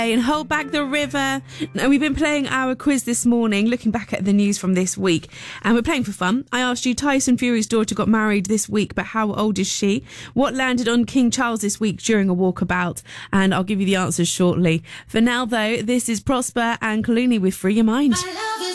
And Hold Back the River. Now, we've been playing our quiz this morning, looking back at the news from this week, and we're playing for fun. I asked you, Tyson Fury's daughter got married this week, but how old is she? What landed on King Charles this week during a walkabout? And I'll give you the answers shortly. For now, though, this is Prosper and Clooney with Free Your Mind.